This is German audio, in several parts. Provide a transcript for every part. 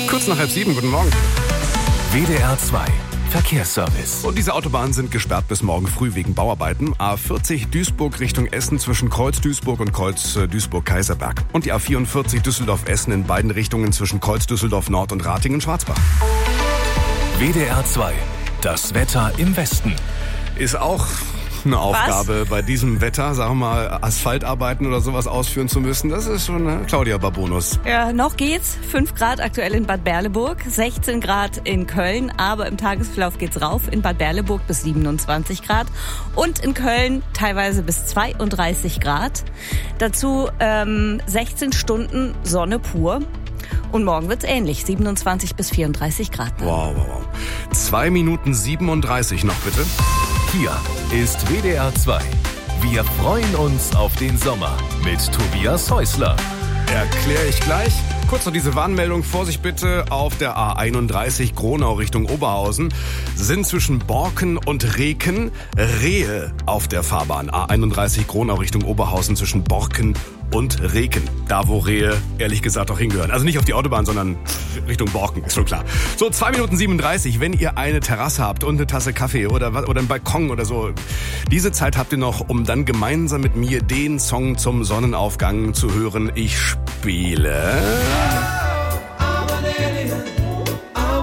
Kurz nach 6:30, guten Morgen. WDR 2 Verkehrsservice. Und diese Autobahnen sind gesperrt bis morgen früh wegen Bauarbeiten. A40 Duisburg Richtung Essen zwischen Kreuz Duisburg und Kreuz Duisburg-Kaiserberg. Und die A44 Düsseldorf-Essen in beiden Richtungen zwischen Kreuz Düsseldorf-Nord und Ratingen-Schwarzbach. WDR 2, das Wetter im Westen. Ist auch eine Aufgabe bei diesem Wetter, sagen wir mal, Asphaltarbeiten oder sowas ausführen zu müssen. Das ist schon ein Claudia-Bonus. Ja, noch geht's. 5 Grad aktuell in Bad Berleburg, 16 Grad in Köln, aber im Tagesverlauf geht's rauf. In Bad Berleburg bis 27 Grad und in Köln teilweise bis 32 Grad. Dazu 16 Stunden Sonne pur. Und morgen wird's ähnlich, 27 bis 34 Grad. Wow. 2 Minuten 37 noch bitte. Hier ist WDR 2. Wir freuen uns auf den Sommer mit Tobias Häusler. Erkläre ich gleich. Kurz noch diese Warnmeldung. Vorsicht bitte, auf der A31 Gronau Richtung Oberhausen sind zwischen Borken und Reken Rehe auf der Fahrbahn. A31 Gronau Richtung Oberhausen zwischen Borken und Reken. Da, wo Rehe ehrlich gesagt auch hingehören. Also nicht auf die Autobahn, sondern Richtung Borken, ist schon klar. So, 2 Minuten 37, wenn ihr eine Terrasse habt und eine Tasse Kaffee oder einen Balkon oder so. Diese Zeit habt ihr noch, um dann gemeinsam mit mir den Song zum Sonnenaufgang zu hören. Ich spiele...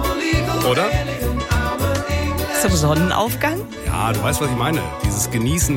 Oder? Zum Sonnenaufgang? Ja, du weißt, was ich meine. Dieses Genießen